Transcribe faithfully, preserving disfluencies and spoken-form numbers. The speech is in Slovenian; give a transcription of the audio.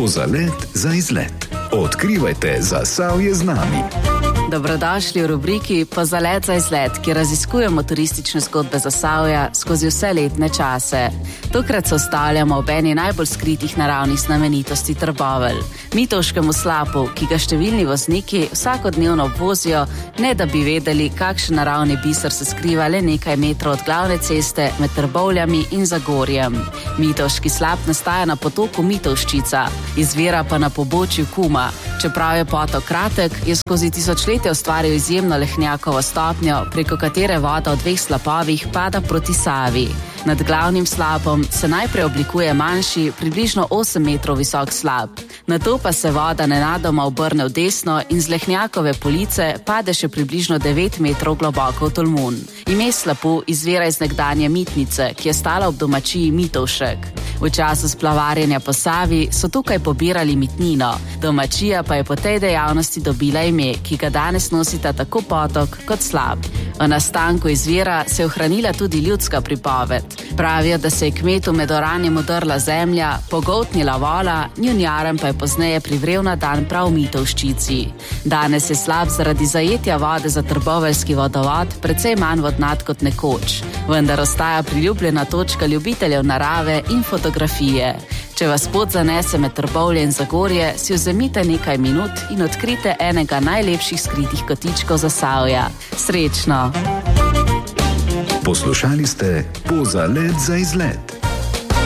Pozalet za izlet. Odkrivajte Zasavje z nami. Dobrodošli v rubriki Pozalet za izlet, ki raziskujemo turistične zgodbe Zasavja skozi vse letne čase. Tokrat se ustavljamo ob eni najbolj skritih naravnih znamenitosti Trbovelj, Mitovškemu slapu, ki ga številni vozniki vsakodnevno obvozijo, ne da bi vedeli, kakšen naravni biser se skriva le nekaj metrov od glavne ceste med Trbovljami in Zagorjem. Mitovški slap nastaja na potoku Mitovščica, izvira pa na pobočju Kuma. Čeprav je potok kratek, je skozi tisočletja ustvaril izjemno lehnjakovo stopnjo, preko katere voda v dveh slapovih pada proti Savi. Nad glavnim slapom se najprej oblikuje manjši, približno osem metrov visok slap. Nato pa se voda nenadoma obrne v desno in z lehnjakove police pade še približno devet metrov globoko v Tolmun. Ime slapu izvira iz nekdanje mitnice, ki je stala ob domačiji Mitovšek. V času splavarjenja po Savi so tukaj pobirali mitnino, domačija pa je po tej dejavnosti dobila ime, ki ga danes nosita tako potok kot slap. O nastanku izvira se je ohranila tudi ljudska pripoved. Pravijo, da se je kmetu med oranjem udrla zemlja, pogoltnila vola, njun jaren pa je pozneje privrel na dan prav v Mitovščici. Danes je slap zaradi zajetja vode za trboveljski vodovod precej manj vodnat kot nekoč, vendar ostaja priljubljena točka ljubiteljev narave in fotografije. Če vas pot zanese med Trbovlje in Zagorje, si vzemite nekaj minut in odkrite enega najlepših skritih kotičkov Zasavja. Srečno! Poslušali ste Pozalet za izlet.